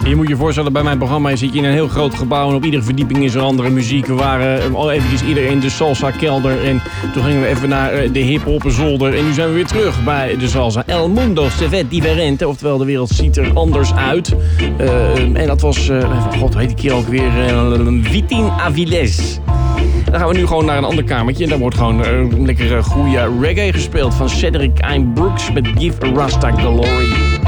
Je moet je voorstellen, bij mijn programma zit je in een heel groot gebouw en op iedere verdieping is er andere muziek. We waren al eventjes iedereen in de salsa kelder en toen gingen we even naar de hip-hop zolder en nu zijn we weer terug bij de salsa. El mundo se ve diferente, oftewel de wereld ziet er anders uit. En dat was, god, hoe heet die keer ook weer? Vitin Avilés. Dan gaan we nu gewoon naar een ander kamertje en daar wordt gewoon lekkere goede reggae gespeeld van Cedric Ian Brooks met Give Rasta Glory.